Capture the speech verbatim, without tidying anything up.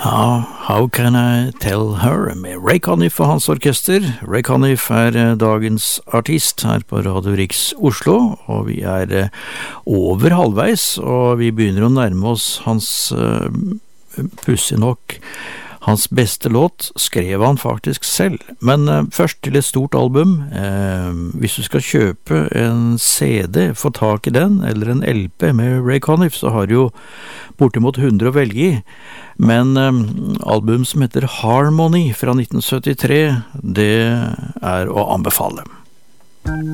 Ja, How Can I Tell Her med Ray Conniff og hans orkester. Ray Conniff er dagens artist her på Radio Riks Oslo, og vi er over halvveis, og vi begynner å nærme oss hans, uh, pussig nok, hans beste låt skrev han faktisk selv. Men uh, først til et stort album. Uh, hvis du skal kjøpe en C D, få tak i den, eller en L P med Ray Conniff, så har du jo bortimot hundre å velge i. Men um, album som heter Harmony fra nitten syttitre, det er å anbefale.